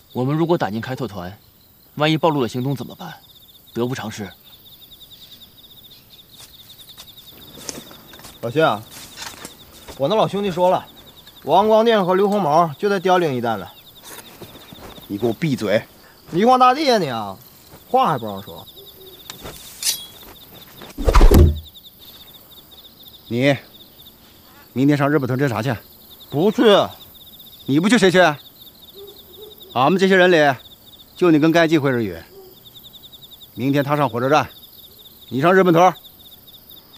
我们如果打进开拓团，万一暴露了行踪怎么办？得不偿失。 老薛啊，我那老兄弟说了，王光电和刘红毛就在凋零一带呢。 你给我闭嘴！ 玉皇大帝呀你啊，话还不让说。 你明天上日本屯侦查去？ 不去。 你不去谁去？俺们这些人里，就你跟该季会日语。明天他上火车站，你上日本屯。